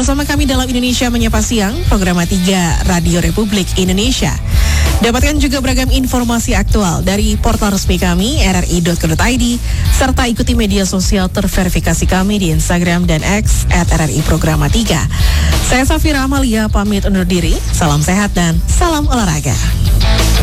bersama kami dalam Indonesia Menyapa Siang, program 3 Radio Republik Indonesia. Dapatkan juga beragam informasi aktual dari portal resmi kami, rri.co.id, serta ikuti media sosial terverifikasi kami di Instagram dan X @RRI Programa 3. Saya Safira Amalia, pamit undur diri. Salam sehat dan salam olahraga.